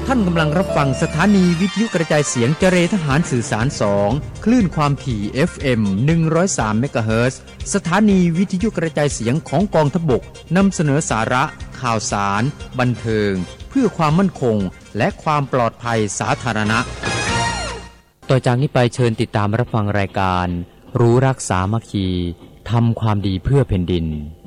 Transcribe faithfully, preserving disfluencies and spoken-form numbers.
ท่านกำลังรับฟังสถานีวิทยุกระจายเสียงเจเรทหารสื่อสารสองคลื่นความถี่ เอฟ เอ็ม หนึ่งร้อยสาม เมกะเฮิรตซ์สถานีวิทยุกระจายเสียงของกองทัพบกนำเสนอสาระข่าวสารบันเทิงเพื่อความมั่นคงและความปลอดภัยสาธารณะต่อจากนี้ไปเชิญติดตามรับฟังรายการรู้รักสามัคคีทำความดีเพื่อแผ่นดิน